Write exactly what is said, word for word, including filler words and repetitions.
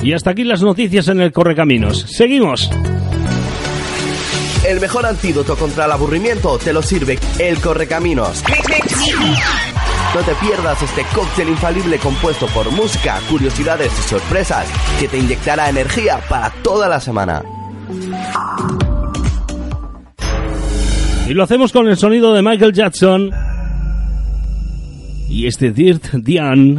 Y hasta aquí las noticias en el Correcaminos. ¡Seguimos! El mejor antídoto contra el aburrimiento te lo sirve el Correcaminos. No te pierdas este cóctel infalible compuesto por música, curiosidades y sorpresas que te inyectará energía para toda la semana. Y lo hacemos con el sonido de Michael Jackson y este Dirt Diane.